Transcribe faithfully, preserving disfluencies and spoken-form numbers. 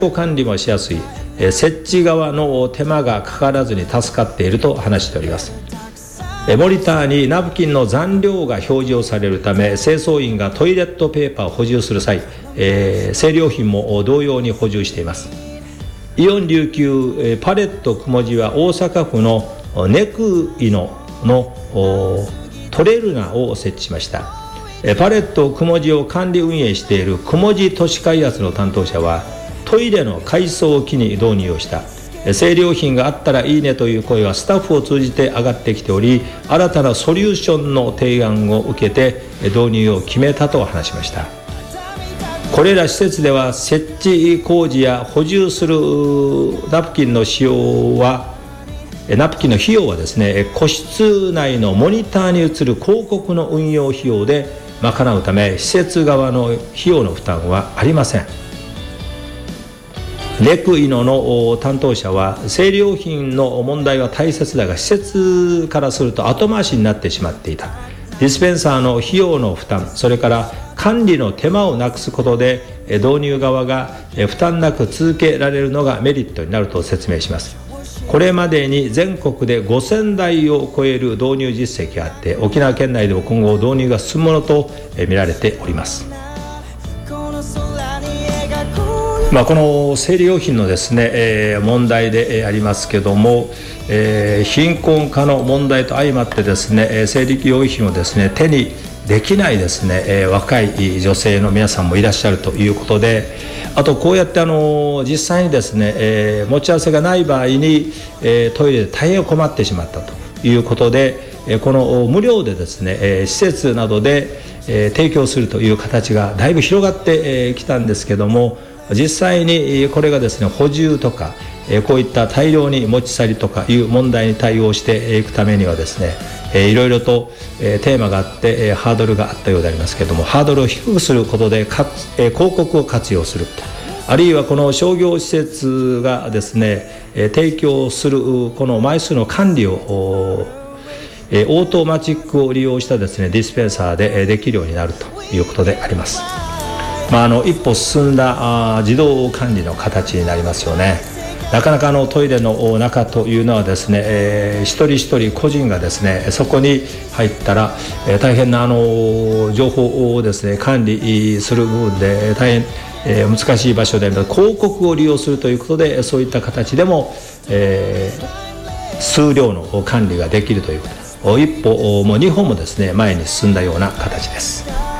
管理もしやすい、えー、設置側の手間がかからずに助かっていると話しております。えー、モニターにナプキンの残量が表示をされるため、清掃員がトイレットペーパーを補充する際、えー、清涼品も同様に補充しています。イオン琉球、えー、パレットくもじは大阪府のネクイノのトレルナを設置しました。パレットくもじを管理運営しているくもじ都市開発の担当者は、トイレの改装を機に導入をした。清涼品があったらいいねという声はスタッフを通じて上がってきており、新たなソリューションの提案を受けて導入を決めたと話しました。これら施設では設置工事や補充するナプキンの使用はナプキンの費用はですね、個室内のモニターに映る広告の運用費用で賄うため、施設側の費用の負担はありません。ネクイノの担当者は、清涼品の問題は大切だが、施設からすると後回しになってしまっていた。ディスペンサーの費用の負担、それから管理の手間をなくすことで、導入側が負担なく続けられるのがメリットになると説明します。これまでに全国でごせんだいを超える導入実績があって、沖縄県内でも今後導入が進むものと見られております。まあ、この生理用品のですね、えー、問題でありますけども、えー、貧困化の問題と相まってですね、生理用品をですね手にできないですね、えー、若い女性の皆さんもいらっしゃるということで、あとこうやってあの実際にですね、えー、持ち合わせがない場合に、えー、トイレで大変困ってしまったということで、えー、この無料でですね、えー、施設などで、えー、提供するという形がだいぶ広がってき、えー、たんですけども、実際にこれがですね補充とか、こういった大量に持ち去りとかいう問題に対応していくためにはですね、いろいろとテーマがあってハードルがあったようでありますけれども、ハードルを低くすることで広告を活用する、あるいはこの商業施設がですね提供するこの枚数の管理をオートマチックを利用したですねディスペンサーでできるようになるということであります。まあ、あの一歩進んだあ自動管理の形になりますよね。なかなかあのトイレの中というのはですね、えー、一人一人個人がですねそこに入ったら、えー、大変なあの情報をですね管理する部分で大変、えー、難しい場所で広告を利用するということで、そういった形でも、えー、数量の管理ができるということ、一歩も二歩もですね前に進んだような形です。